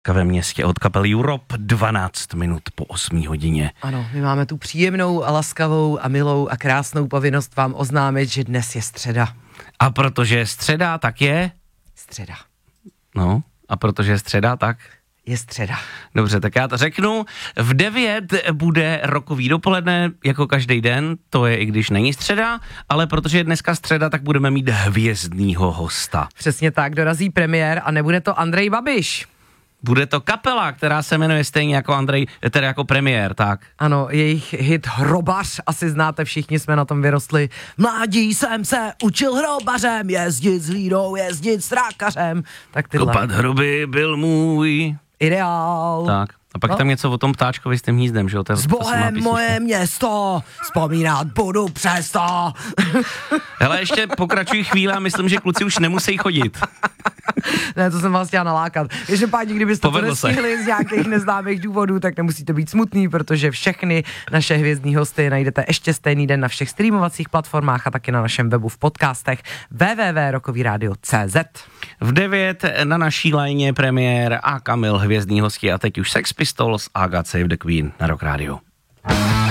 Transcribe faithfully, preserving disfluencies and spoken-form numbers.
Ve městě od kapely Europe dvanáct minut po osmé hodině. Ano, my máme tu příjemnou a laskavou a milou a krásnou povinnost vám oznámit, že dnes je středa. A protože je středa, tak je? Středa. No, a protože je středa, tak? Je středa. Dobře, tak já to řeknu. V devět bude rokový dopoledne, jako každý den, to je i když není středa, ale protože je dneska středa, tak budeme mít hvězdnýho hosta. Přesně tak, dorazí premiér a nebude to Andrej Babiš. Bude to kapela, která se jmenuje stejně jako Andrej, tedy jako premiér, tak. Ano, jejich hit Hrobař, asi znáte, všichni jsme na tom vyrostli. Mládí jsem se učil hrobařem, jezdit s hlídou, jezdit s trákařem. Tak tyhle. Kopat hroby byl můj ideál. Tak. A pak no. Tam něco o tom ptáčkovi s tím hnízdem, že jo? S Bohem moje město, vzpomínat budu přesto. Hele, ještě pokračují chvíle a myslím, že kluci už nemusí chodit. Ne, to jsem vás chtěla nalákat. Ještě páni, kdybyste Povedlo to nestihli se. Z nějakých neznámých důvodů, tak nemusíte být smutný, protože všechny naše hvězdní hosty najdete ještě stejný den na všech streamovacích platformách a taky na našem webu v podcastech w w w tečka rokový rádio tečka c z. V devět na naší lajně premiér a Kamil hvězdní hosti a teď už Sex Pistols a God Save the Queen na Rock Radio.